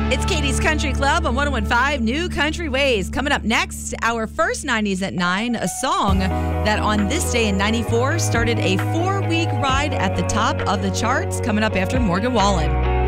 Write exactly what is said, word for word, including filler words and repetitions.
It's Katie's Country Club on one oh one point five New Country Ways. Coming up next, our first nineties at nine, a song that on this day in ninety-four started a four-week ride at the top of the charts. Coming up after Morgan Wallen.